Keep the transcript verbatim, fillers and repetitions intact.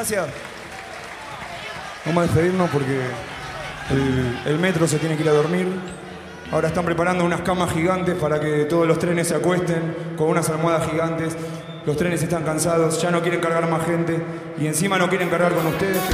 gracias. Vamos a despedirnos porque el, el metro se tiene que ir a dormir. Ahora están preparando unas camas gigantes para que todos los trenes se acuesten con unas almohadas gigantes. Los trenes están cansados, ya no quieren cargar más gente y encima no quieren cargar con ustedes.